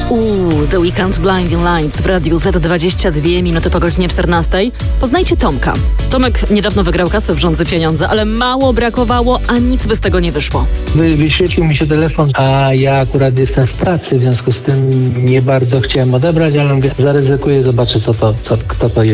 The Weekend Blinding Lights w Radiu Z, 22 minuty po godzinie 14. Poznajcie Tomka. Tomek niedawno wygrał kasę w Rządzy Pieniądze, ale mało brakowało, a nic by z tego nie wyszło. Wyświetlił mi się telefon, a ja akurat jestem w pracy, w związku z tym nie bardzo chciałem odebrać, ale mówię, zaryzykuję, zobaczę kto to jest.